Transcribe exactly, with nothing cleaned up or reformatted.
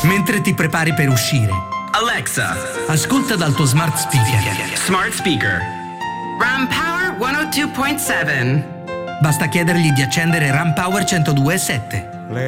Mentre ti prepari per uscire, Alexa, ascolta dal tuo smart speaker. smart speaker. Ram Power centodue point sette. Basta chiedergli di accendere Ram Power centodue e sette.